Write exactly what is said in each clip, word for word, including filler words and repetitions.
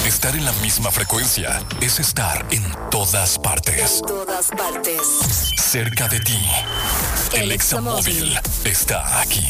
Estar en la misma frecuencia es estar en todas partes. En todas partes. Cerca de ti. El, El Examóvil está aquí.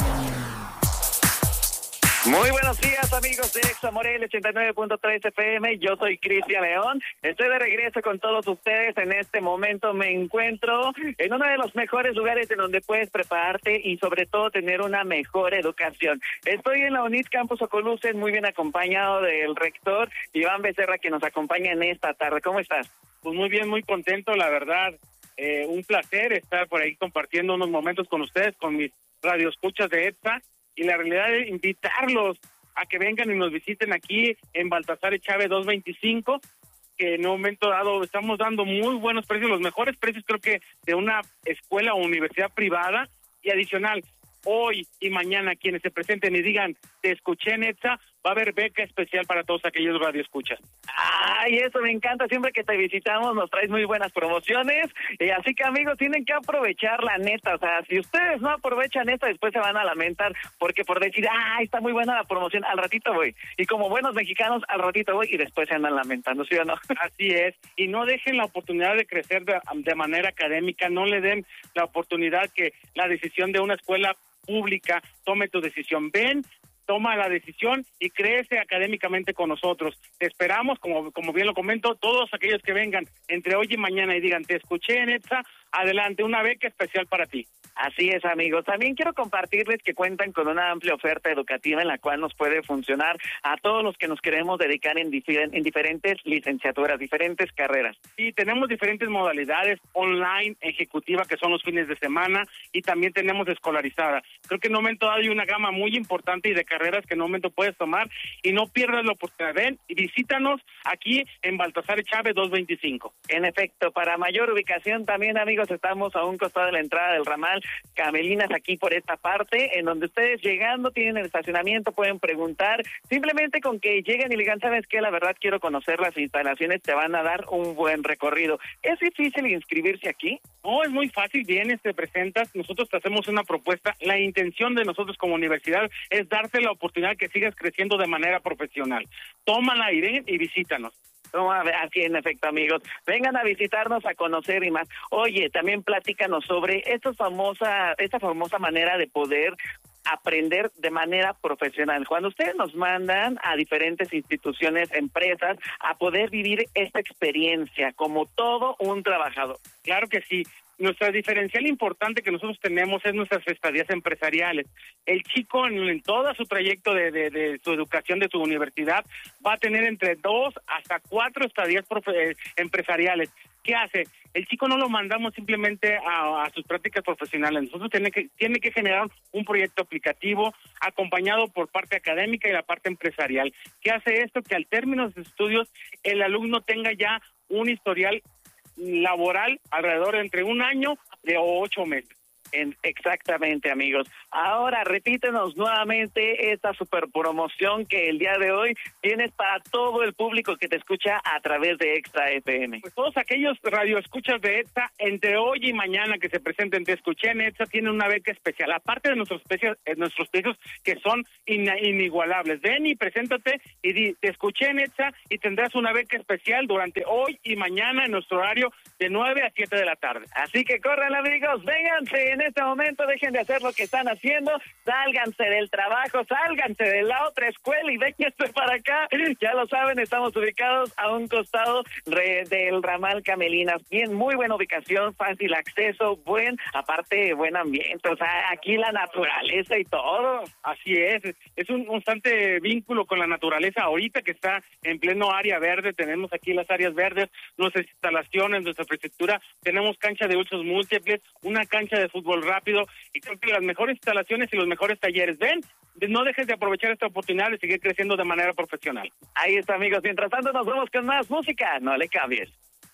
Muy buenos días, amigos de Exa Morelia ochenta y nueve punto tres F M. Yo soy Cristian León. Estoy de regreso con todos ustedes. En este momento me encuentro en uno de los mejores lugares en donde puedes prepararte y sobre todo tener una mejor educación. Estoy en la UNIT Campus Ocoluces, muy bien acompañado del rector Iván Becerra, que nos acompaña en esta tarde. ¿Cómo estás? Pues muy bien, muy contento, la verdad. Eh, un placer estar por ahí compartiendo unos momentos con ustedes, con mis radioescuchas de Exa. Y la realidad es invitarlos a que vengan y nos visiten aquí en Baltasar Echave doscientos veinticinco, que en un momento dado estamos dando muy buenos precios, los mejores precios creo que de una escuela o universidad privada. Y adicional, hoy y mañana quienes se presenten y digan, te escuché en Exa, va a haber beca especial para todos aquellos radioescuchas. Ay, eso me encanta, siempre que te visitamos nos traes muy buenas promociones, y así que amigos, tienen que aprovechar la neta, o sea, si ustedes no aprovechan esta, después se van a lamentar, porque por decir, ay, está muy buena la promoción, al ratito voy, y como buenos mexicanos, al ratito voy, y después se andan lamentando, ¿sí o no? Así es, y no dejen la oportunidad de crecer de, de manera académica, no le den la oportunidad que la decisión de una escuela pública tome tu decisión. Ven, toma la decisión y crece académicamente con nosotros. Te esperamos, como, como bien lo comento, todos aquellos que vengan entre hoy y mañana y digan, te escuché en Exa, adelante, una beca especial para ti. Así es, amigos. También quiero compartirles que cuentan con una amplia oferta educativa en la cual nos puede funcionar a todos los que nos queremos dedicar en, difer- en diferentes licenciaturas, diferentes carreras. Sí, tenemos diferentes modalidades, online, ejecutiva, que son los fines de semana, y también tenemos escolarizada. Creo que en un momento hay una gama muy importante y de carreras que en un momento puedes tomar, y no pierdas la oportunidad. Ven y visítanos aquí en Baltasar Echave doscientos veinticinco. En efecto, para mayor ubicación también, amigos, estamos a un costado de la entrada del ramal Camelinas, aquí por esta parte, en donde ustedes llegando tienen el estacionamiento, pueden preguntar, simplemente con que lleguen y digan, ¿sabes qué? La verdad quiero conocer las instalaciones, te van a dar un buen recorrido. ¿Es difícil inscribirse aquí? No, es muy fácil, vienes, te presentas, nosotros te hacemos una propuesta. La intención de nosotros como universidad es darte la oportunidad que sigas creciendo de manera profesional. Tómala y ven y visítanos. No, así en efecto, amigos. Vengan a visitarnos, a conocer y más. Oye, también platícanos sobre esta famosa, esta famosa manera de poder aprender de manera profesional. Cuando ustedes nos mandan a diferentes instituciones, empresas, a poder vivir esta experiencia como todo un trabajador. Claro que sí. Nuestra diferencial importante que nosotros tenemos es nuestras estadías empresariales. El chico en, en todo su trayecto de, de, de su educación, de su universidad, va a tener entre dos hasta cuatro estadías profe- empresariales. ¿Qué hace? El chico no lo mandamos simplemente a, a sus prácticas profesionales. Nosotros tiene que, tiene que generar un proyecto aplicativo acompañado por parte académica y la parte empresarial. ¿Qué hace esto? Que al término de sus estudios el alumno tenga ya un historial laboral alrededor de entre un año de ocho meses. En, exactamente, amigos. Ahora repítenos nuevamente esta super promoción que el día de hoy tienes para todo el público que te escucha a través de Exa F M. Pues todos aquellos radioescuchas de Exa, entre hoy y mañana que se presenten, te escuché en Exa, tienen una beca especial, aparte de nuestros precios, eh, nuestros precios que son in, inigualables. Ven y preséntate y di, te escuché en Exa, y tendrás una beca especial durante hoy y mañana en nuestro horario de nueve a siete de la tarde. Así que corran, amigos, vénganse en este momento, dejen de hacer lo que están haciendo, sálganse del trabajo, sálganse de la otra escuela y vénganse para acá. Ya lo saben, estamos ubicados a un costado re, del ramal Camelinas. Bien, muy buena ubicación, fácil acceso, buen, aparte, buen ambiente, o sea, aquí la naturaleza y todo. Así es, es un constante vínculo con la naturaleza. Ahorita que está en pleno área verde, tenemos aquí las áreas verdes, nuestras instalaciones, nuestra infraestructura, tenemos cancha de usos múltiples, una cancha de fútbol rápido, y creo que las mejores instalaciones y los mejores talleres. Ven, no dejes de aprovechar esta oportunidad de seguir creciendo de manera profesional. Ahí está, amigos. Mientras tanto, nos vemos con más música. No le cambies.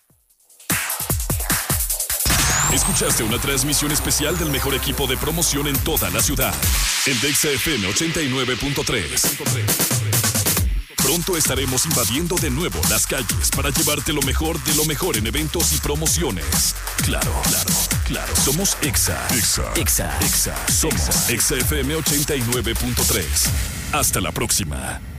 Escuchaste una transmisión especial del mejor equipo de promoción en toda la ciudad. El de Exa F M ochenta y nueve punto tres. Pronto estaremos invadiendo de nuevo las calles para llevarte lo mejor de lo mejor en eventos y promociones. Claro, claro, claro. Somos Exa. Exa. Exa. Exa. Somos Exa F M ochenta y nueve punto tres. Hasta la próxima.